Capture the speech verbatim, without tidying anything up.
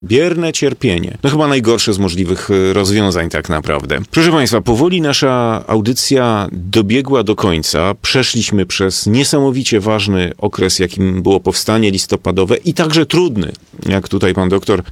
Bierne cierpienie. No chyba najgorsze z możliwych rozwiązań tak naprawdę. Proszę Państwa, powoli nasza audycja dobiegła do końca. Przeszliśmy przez niesamowicie ważny okres, jakim było powstanie listopadowe i także trudny, jak tutaj pan doktor